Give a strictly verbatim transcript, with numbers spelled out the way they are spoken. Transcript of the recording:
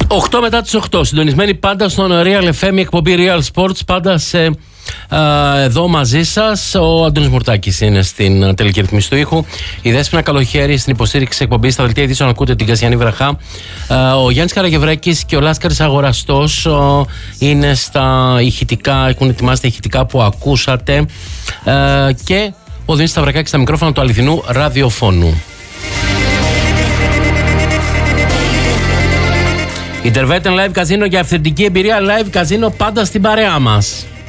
οκτώ μετά τις οκτώ. Συντονισμένοι πάντα στον Real εφ εμ, η εκπομπή Real Sports. Πάντα σε, α, εδώ μαζί σας. Ο Αντώνης Μουρτάκης είναι στην τελική ρυθμίση του ήχου. Η Δέσποινα Καλοχέρη στην υποστήριξη της εκπομπής. Στα δελτία ειδήσεων ακούτε την Κασιανή Βραχά. Α, ο Γιάννης Καραγευρέκης και ο Λάσκαρης Αγοραστός α, είναι στα ηχητικά, έχουν ετοιμάσει τα ηχητικά που ακούσατε. Α, και ο Δήμης Σταυρακάκης στα μικρόφωνα του αληθινού ραδιοφώνου. Interveten Live Casino για αυθεντική εμπειρία live casino πάντα στην παρέα μας.